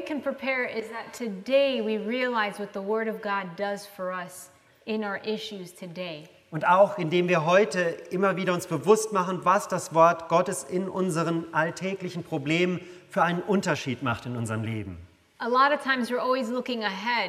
can prepare is that today we realize what the Word of God does for us in our issues today. Und auch indem wir heute immer wieder uns bewusst machen, was das Wort Gottes in unseren alltäglichen Problemen für einen Unterschied macht in unserem Leben. A lot of times we're always looking ahead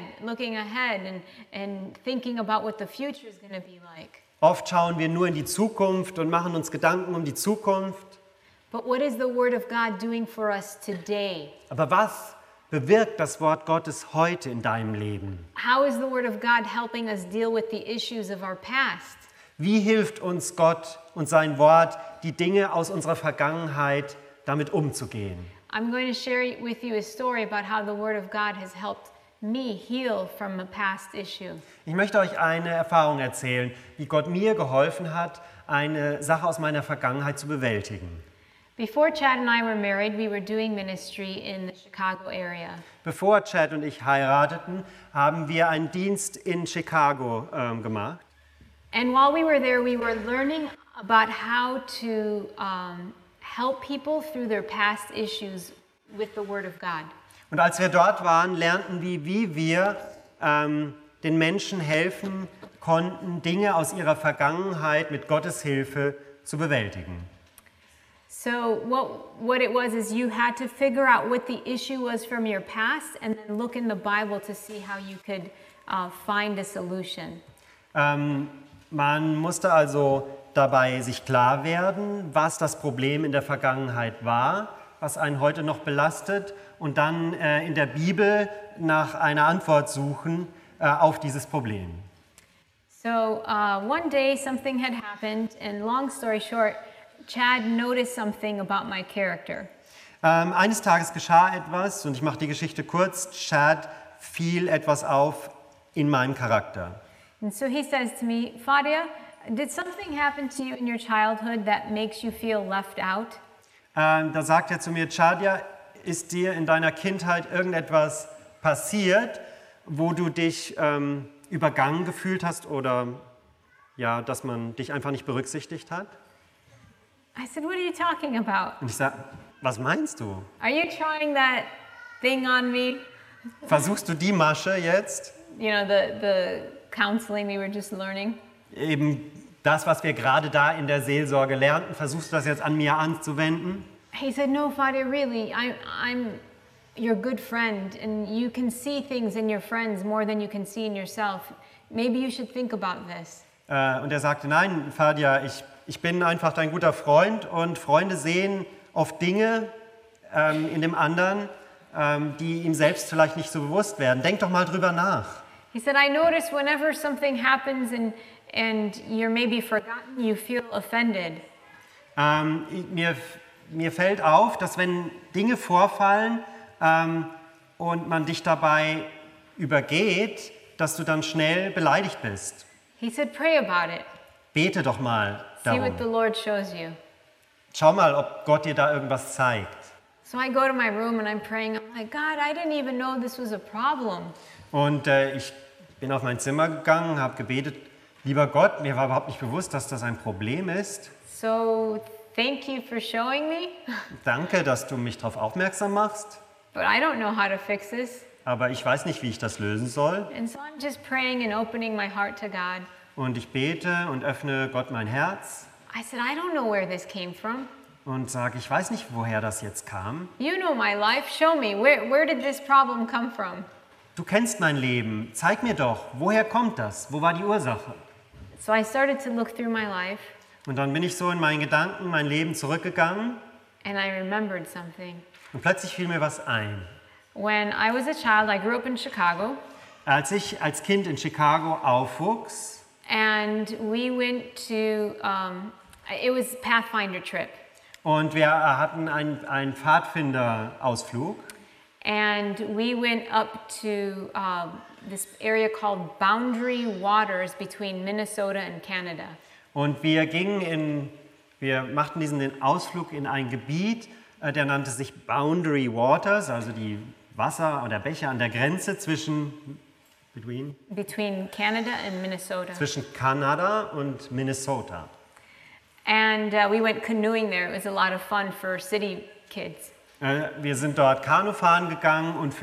and thinking about what the future is going to be like. Oft schauen wir nur in die Zukunft und machen uns Gedanken um die Zukunft. But what is the Word of God doing for us today? Aber was bewirkt das Wort Gottes heute in deinem Leben? How is the Word of God helping us deal with the issues of our past? Wie hilft uns Gott und sein Wort, die Dinge aus unserer Vergangenheit damit umzugehen? I'm going to share with you a story about how the Word of God has helped me heal from a past issue. Ich möchte euch eine Erfahrung erzählen, wie Gott mir geholfen hat, eine Sache aus meiner Vergangenheit zu bewältigen. Before Chad and I were married, we were doing ministry in the Chicago area. Bevor Chad und ich heirateten, haben wir einen Dienst in Chicago gemacht. And while we were there, we were learning about how to help people through their past issues with the Word of God. Und als wir dort waren, lernten wir, wie wir den Menschen helfen konnten, Dinge aus ihrer Vergangenheit mit Gottes Hilfe zu bewältigen. So what it was is you had to figure out what the issue was from your past and then look in the Bible to see how you could find a solution. Man musste also dabei sich klar werden, was das Problem in der Vergangenheit war, was einen heute noch belastet und dann in der Bibel nach einer Antwort suchen auf dieses Problem. So one day something had happened and long story short, Chad noticed something about my character. Eines Tages geschah etwas und ich mache die Geschichte kurz. Chad fiel etwas auf in meinem Charakter. And so he says to me, Fadia, did something happen to you in your childhood that makes you feel left out? Da sagt er zu mir, Chadia, ist dir in deiner Kindheit irgendetwas passiert, wo du dich übergangen gefühlt hast oder ja, dass man dich einfach nicht berücksichtigt hat? I said, what are you talking about? Und ich sage, was meinst du? Are you trying that thing on me? Versuchst du die Masche jetzt? You know, the counseling we were just learning? Eben das, was wir gerade da in der Seelsorge lernten, versuchst du das jetzt an mir anzuwenden? He said, no, Fadia, really, I'm your good friend and you can see things in your friends more than you can see in yourself. Maybe you should think about this. Und er sagte, nein, Fadia, ich bin einfach dein guter Freund und Freunde sehen oft Dinge in dem anderen, die ihm selbst vielleicht nicht so bewusst werden. Denk doch mal drüber nach. He said, I notice whenever something happens and you're maybe forgotten, you feel offended. Mir fällt auf, dass wenn Dinge vorfallen und man dich dabei übergeht, dass du dann schnell beleidigt bist. He said, pray about it. Bete doch mal See what the darum. Lord shows you. Schau mal, ob Gott dir da irgendwas zeigt. So I go to my room and I'm praying. I'm like, God, I didn't even know this was a problem. Und ich bin auf mein Zimmer gegangen, habe gebetet, lieber Gott, mir war überhaupt nicht bewusst, dass das ein Problem ist. So thank you for showing me, Danke, dass du mich darauf aufmerksam machst, but I don't know how to fix this. aber ich weiß nicht, wie ich das lösen soll. And so I'm just praying and opening my heart to God. Und ich bete und öffne Gott mein Herz I said, I don't know where this came from. und sage, ich weiß nicht, woher das jetzt kam. You know my life. Show me. Where did this problem come from? Du kennst mein Leben, zeig mir doch, woher kommt das? Wo war die Ursache? So I started to look through my life Und dann bin ich so in meinen Gedanken, mein Leben zurückgegangen and I remembered something. und plötzlich fiel mir was ein. When I was a child, I grew up in Chicago Als ich als Kind in Chicago aufwuchs, and we went to, it was a Pathfinder trip. und wir hatten einen Pfadfinder-Ausflug. And we went up to this area called Boundary Waters between Minnesota and Canada. Und wir machten den Ausflug in ein Gebiet, der nannte sich Boundary Waters, also die Wasser oder Bäche an der Grenze zwischen Canada and Minnesota. zwischen Kanada und Minnesota. And we went canoeing there. It was a lot of fun for city kids. Wir sind dort Kanufahren gegangen und